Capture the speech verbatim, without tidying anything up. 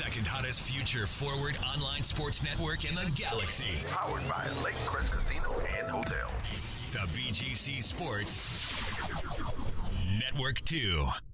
second hottest future forward online sports network in the galaxy. Powered by Lake Crest Casino and Hotel. The B G C Sports Network two.